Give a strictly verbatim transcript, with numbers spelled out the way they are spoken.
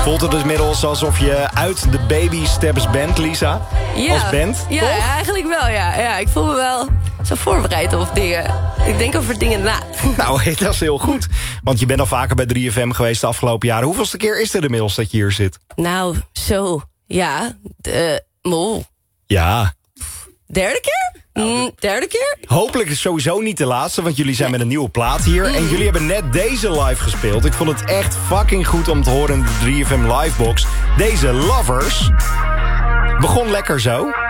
Voelt het inmiddels alsof je uit de Baby Steps bent, Lisa? Ja. Als band? Ja, ja, eigenlijk wel, ja. ja. Ik voel me wel zo voorbereid op dingen. Ik denk over dingen na. Nou, dat is heel goed. Want je bent al vaker bij drie F M geweest de afgelopen jaren. Hoeveelste keer is er inmiddels dat je hier zit? Nou, zo. Ja, de mol. Ja. Derde keer? Mm, derde keer? Hopelijk is het sowieso niet de laatste, want jullie zijn met een nieuwe plaat hier. En jullie hebben net deze live gespeeld. Ik vond het echt fucking goed om te horen in de drie F M Livebox. Deze Lovers begon lekker zo.